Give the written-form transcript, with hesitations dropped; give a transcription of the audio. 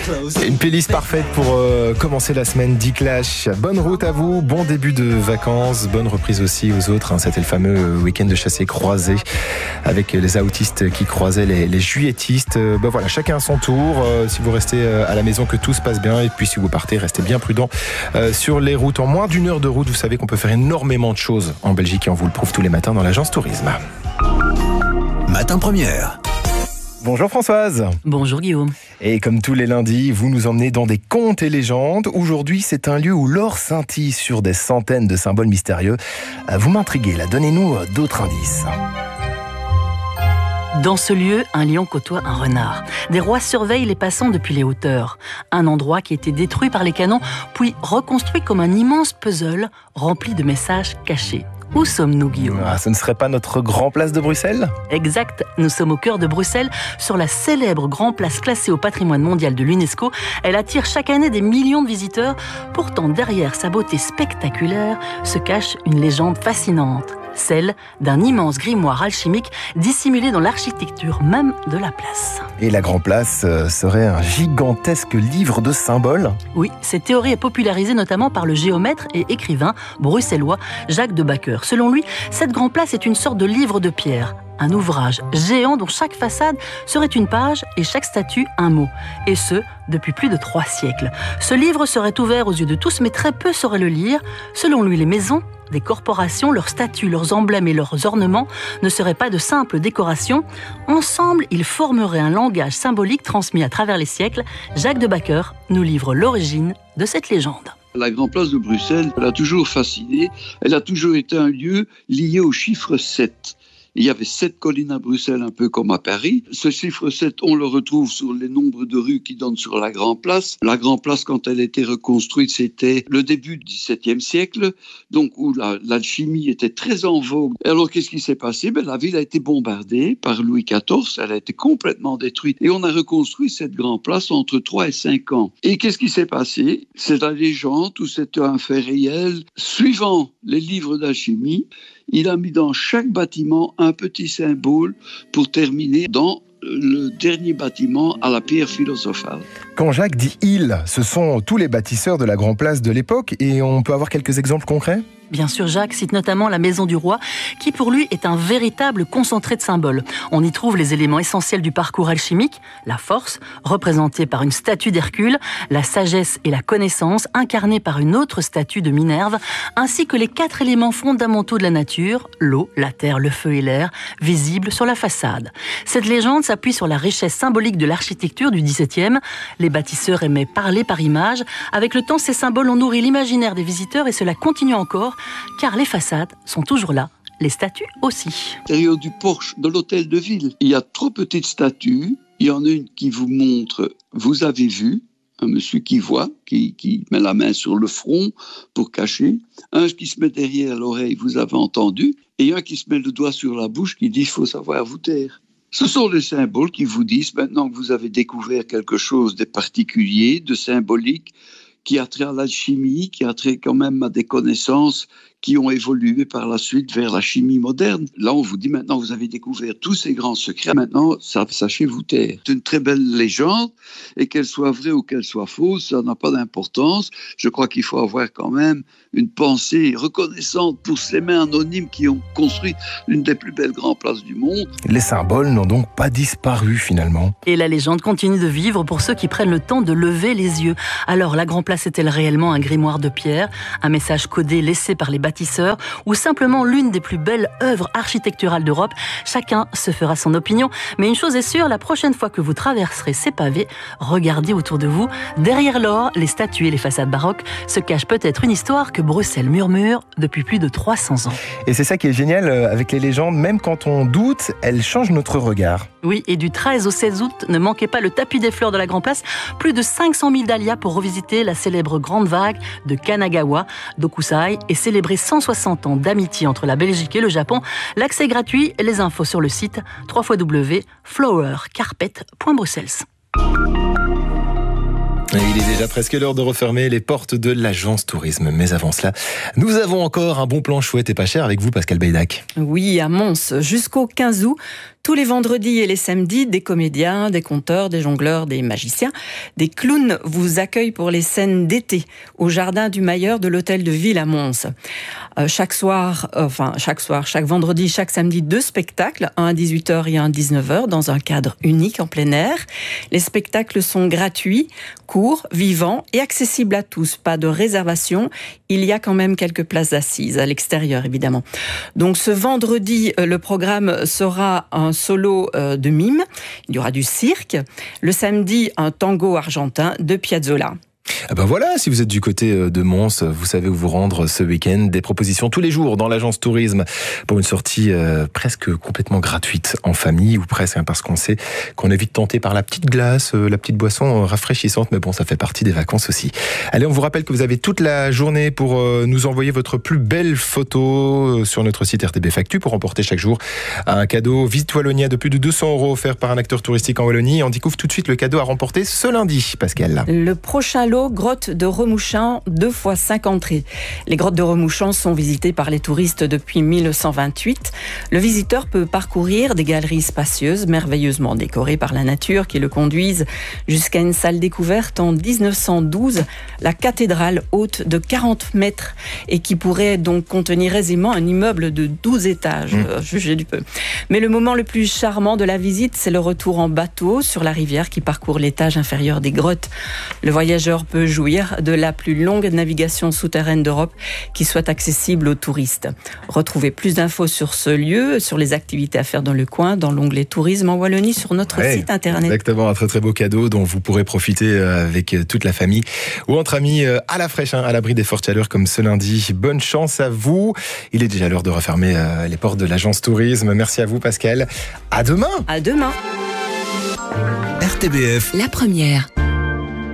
Une playlist parfaite pour commencer la semaine d'E-Clash. Bonne route à vous, bon début de vacances, bonne reprise aussi aux autres. C'était le fameux week-end de chassé croisé avec les autistes qui croisaient les juilletistes. Voilà, chacun à son tour. Si vous restez à la maison, que tout se passe bien. Et puis si vous partez, restez bien prudent sur les routes. En moins d'une heure de route, vous savez qu'on peut faire énormément de choses en Belgique et on vous le prouve tous les matins dans l'agence Tourisme. Matin Première. Bonjour Françoise. Bonjour Guillaume. Et comme tous les lundis, vous nous emmenez dans des contes et légendes. Aujourd'hui, c'est un lieu où l'or scintille sur des centaines de symboles mystérieux. Vous m'intriguez là, donnez-nous d'autres indices. Dans ce lieu, un lion côtoie un renard. Des rois surveillent les passants depuis les hauteurs. Un endroit qui a été détruit par les canons, puis reconstruit comme un immense puzzle rempli de messages cachés. Où sommes-nous, Guillaume ? Ce ne serait pas notre Grand Place de Bruxelles ? Exact, nous sommes au cœur de Bruxelles, sur la célèbre Grand Place classée au patrimoine mondial de l'UNESCO. Elle attire chaque année des millions de visiteurs. Pourtant, derrière sa beauté spectaculaire se cache une légende fascinante. Celle d'un immense grimoire alchimique dissimulé dans l'architecture même de la place. Et la Grand Place serait un gigantesque livre de symboles ? Oui, cette théorie est popularisée notamment par le géomètre et écrivain bruxellois Jacques de Backer. Selon lui, cette Grand Place est une sorte de livre de pierre. Un ouvrage géant dont chaque façade serait une page et chaque statue un mot. Et ce, depuis plus de 3 siècles. Ce livre serait ouvert aux yeux de tous, mais très peu sauraient le lire. Selon lui, les maisons des corporations, leurs statues, leurs emblèmes et leurs ornements ne seraient pas de simples décorations. Ensemble, ils formeraient un langage symbolique transmis à travers les siècles. Jacques de Backer nous livre l'origine de cette légende. La Grand Place de Bruxelles, elle a toujours fasciné. Elle a toujours été un lieu lié au chiffre 7. Il y avait 7 collines à Bruxelles, un peu comme à Paris. Ce chiffre 7, on le retrouve sur les nombres de rues qui donnent sur la Grand Place. La Grand Place, quand elle a été reconstruite, c'était le début du XVIIe siècle, donc où l'alchimie était très en vogue. Alors, qu'est-ce qui s'est passé ? La ville a été bombardée par Louis XIV, elle a été complètement détruite. Et on a reconstruit cette Grand Place entre 3 et 5 ans. Et qu'est-ce qui s'est passé ? C'est la légende, ou c'est un fait réel. Suivant les livres d'alchimie, il a mis dans chaque bâtiment un petit symbole pour terminer dans le dernier bâtiment à la pierre philosophale. Quand Jacques dit « il », ce sont tous les bâtisseurs de la Grand Place de l'époque et on peut avoir quelques exemples concrets ? Bien sûr, Jacques cite notamment la Maison du Roi, qui pour lui est un véritable concentré de symboles. On y trouve les éléments essentiels du parcours alchimique, la force, représentée par une statue d'Hercule, la sagesse et la connaissance, incarnée par une autre statue de Minerve, ainsi que les 4 éléments fondamentaux de la nature, l'eau, la terre, le feu et l'air, visibles sur la façade. Cette légende s'appuie sur la richesse symbolique de l'architecture du XVIIe. Les bâtisseurs aimaient parler par images. Avec le temps, ces symboles ont nourri l'imaginaire des visiteurs et cela continue encore, car les façades sont toujours là, les statues aussi. À l'intérieur du porche de l'hôtel de ville, il y a 3 petites statues. Il y en a une qui vous montre, vous avez vu, un monsieur qui voit, qui met la main sur le front pour cacher, un qui se met derrière l'oreille, vous avez entendu, et un qui se met le doigt sur la bouche qui dit, il faut savoir vous taire. Ce sont les symboles qui vous disent, maintenant que vous avez découvert quelque chose de particulier, de symbolique, qui a trait à l'alchimie, qui a trait quand même à des connaissances qui ont évolué par la suite vers la chimie moderne. Là, on vous dit maintenant, vous avez découvert tous ces grands secrets. Maintenant, sachez vous taire. C'est une très belle légende, et qu'elle soit vraie ou qu'elle soit fausse, ça n'a pas d'importance. Je crois qu'il faut avoir quand même une pensée reconnaissante pour ces mains anonymes qui ont construit l'une des plus belles grandes places du monde. Les symboles n'ont donc pas disparu finalement. Et la légende continue de vivre pour ceux qui prennent le temps de lever les yeux. Alors, la Grand Place est-elle réellement un grimoire de pierre, un message codé laissé par les bâtisseurs, ou simplement l'une des plus belles œuvres architecturales d'Europe ? Chacun se fera son opinion, mais une chose est sûre, la prochaine fois que vous traverserez ces pavés, regardez autour de vous. Derrière l'or, les statues et les façades baroques se cache peut-être une histoire que Bruxelles murmure depuis plus de 300 ans. Et c'est ça qui est génial avec les légendes, même quand on doute, elles changent notre regard. Oui, et du 13 au 16 août, ne manquez pas le tapis des fleurs de la Grand Place, plus de 500 000 dahlias pour revisiter la célèbre grande vague de Kanagawa, Dokusai, et célébrer 160 ans d'amitié entre la Belgique et le Japon. L'accès est gratuit, les infos sur le site www.flowercarpet.bruxelles. Il est déjà presque l'heure de refermer les portes de l'agence tourisme. Mais avant cela, nous avons encore un bon plan chouette et pas cher avec vous, Pascal Baydac. Oui, à Mons, jusqu'au 15 août. Tous les vendredis et les samedis, des comédiens, des conteurs, des jongleurs, des magiciens, des clowns vous accueillent pour les scènes d'été au jardin du Mailleur de l'hôtel de ville à Mons. Chaque vendredi, chaque samedi, 2 spectacles, un à 18h et un à 19h, dans un cadre unique en plein air. Les spectacles sont gratuits, courts, vivants et accessibles à tous. Pas de réservation. Il y a quand même quelques places assises, à l'extérieur évidemment. Donc ce vendredi, le programme sera un solo de mime. Il y aura du cirque. Le samedi, un tango argentin de Piazzolla. Ah ben voilà, si vous êtes du côté de Mons, vous savez où vous rendre ce week-end. Des propositions tous les jours dans l'agence tourisme pour une sortie presque complètement gratuite en famille, ou presque, parce qu'on sait qu'on est vite tenté par la petite glace, la petite boisson rafraîchissante, mais bon, ça fait partie des vacances aussi. Allez, on vous rappelle que vous avez toute la journée pour nous envoyer votre plus belle photo sur notre site RTB Factu pour remporter chaque jour un cadeau Visite Wallonia de plus de 200 € offert par un acteur touristique en Wallonie. On découvre tout de suite le cadeau à remporter ce lundi, Pascal. Le prochain lot, grotte de Remouchamp, 2 fois 5 entrées. Les grottes de Remouchamp sont visitées par les touristes depuis 1928. Le visiteur peut parcourir des galeries spacieuses, merveilleusement décorées par la nature, qui le conduisent jusqu'à une salle découverte en 1912, la cathédrale haute de 40 mètres et qui pourrait donc contenir aisément un immeuble de 12 étages, jugez du peu. Mais le moment le plus charmant de la visite, c'est le retour en bateau sur la rivière qui parcourt l'étage inférieur des grottes. Le voyageur peut jouir de la plus longue navigation souterraine d'Europe qui soit accessible aux touristes. Retrouvez plus d'infos sur ce lieu, sur les activités à faire dans le coin, dans l'onglet Tourisme en Wallonie sur notre site internet. Exactement, un très très beau cadeau dont vous pourrez profiter avec toute la famille ou entre amis à la fraîche, à l'abri des fortes chaleurs comme ce lundi. Bonne chance à vous. Il est déjà l'heure de refermer les portes de l'agence tourisme. Merci à vous Pascal. À demain. À demain. RTBF. La première.